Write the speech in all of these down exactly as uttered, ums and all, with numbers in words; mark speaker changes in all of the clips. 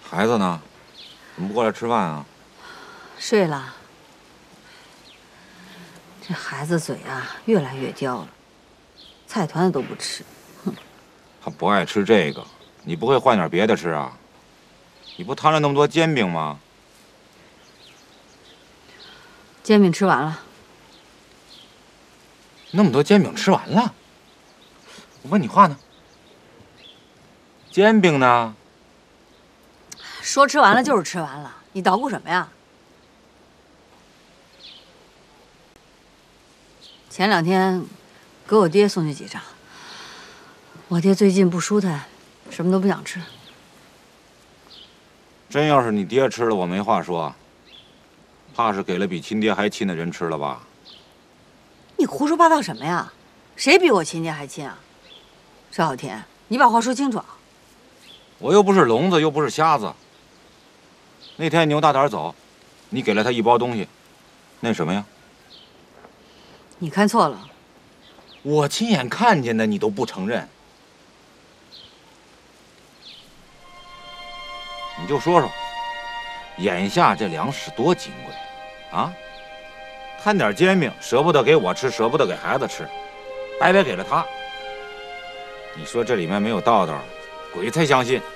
Speaker 1: 孩子呢？怎么不过来吃饭啊？
Speaker 2: 睡了。这孩子嘴啊，越来越刁了，菜团子都不吃。哼，
Speaker 1: 他不爱吃这个，你不会换点别的吃啊？你不摊了那么多煎饼吗？
Speaker 2: 煎饼吃完了。
Speaker 1: 那么多煎饼吃完了？我问你话呢。煎饼呢？
Speaker 2: 说吃完了就是吃完了，你捣鼓什么呀？前两天给我爹送去几张。我爹最近不舒坦，什么都不想吃。
Speaker 1: 真要是你爹吃了，我没话说。怕是给了比亲爹还亲的人吃了吧？
Speaker 2: 你胡说八道什么呀？谁比我亲爹还亲啊？邵小天，你把话说清楚啊！
Speaker 1: 我又不是聋子，又不是瞎子。那天牛大胆走，你给了他一包东西，那什么呀？
Speaker 2: 你看错了。
Speaker 1: 我亲眼看见的，你都不承认。你就说说，眼下这粮食多金贵，啊？摊点煎饼，舍不得给我吃，舍不得给孩子吃，白白给了他。你说这里面没有道道，鬼才相信。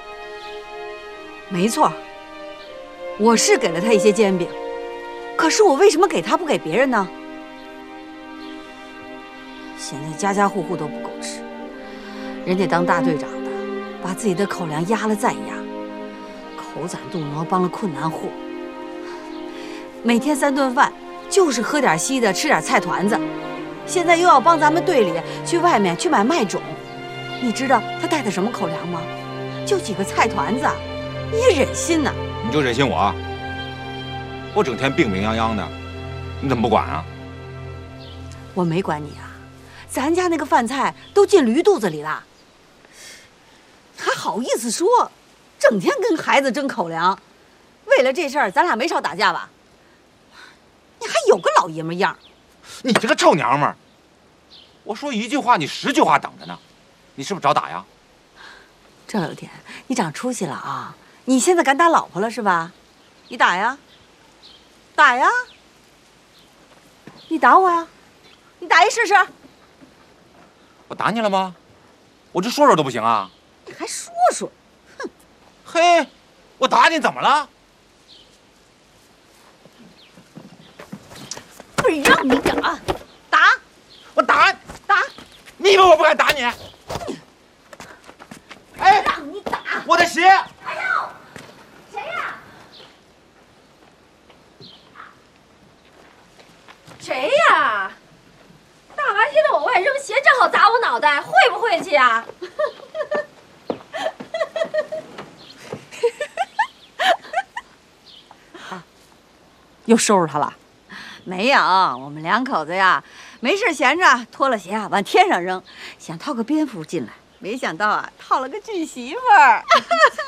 Speaker 2: 没错，我是给了他一些煎饼，可是我为什么给他不给别人呢？现在家家户户都不够吃，人家当大队长的，把自己的口粮压了再压，口攒肚挪，帮了困难户。每天三顿饭就是喝点稀的，吃点菜团子，现在又要帮咱们队里去外面去买麦种。你知道他带的什么口粮吗？就几个菜团子，你也忍心呐？
Speaker 1: 你就忍心我？我整天病病殃殃的，你怎么不管啊？
Speaker 2: 我没管你啊，咱家那个饭菜都进驴肚子里了，还好意思说，整天跟孩子争口粮。为了这事儿，咱俩没少打架吧？你还有个老爷们样？
Speaker 1: 你这个臭娘们儿！我说一句话，你十句话等着呢。你是不是找打呀？
Speaker 2: 赵有天，你长出息了啊！你现在敢打老婆了是吧？你打呀，打呀！你打我呀！你打一试试！
Speaker 1: 我打你了吗？我这说说都不行啊！
Speaker 2: 你还说说？哼！
Speaker 1: 嘿，我打你怎么了？
Speaker 2: 不是让你打，打！
Speaker 1: 我打
Speaker 2: 打！
Speaker 1: 你以为我不敢打你？哎，
Speaker 2: 让你打！
Speaker 1: 我的鞋！
Speaker 2: 哎呦，谁呀？
Speaker 3: 谁呀？大白天的往外扔鞋，正好砸我脑袋，晦不晦气啊？
Speaker 2: 又收拾他了？没有，我们两口子呀，没事闲着，脱了鞋啊往天上扔，想套个蝙蝠进来，没想到啊，套了个巨媳妇儿。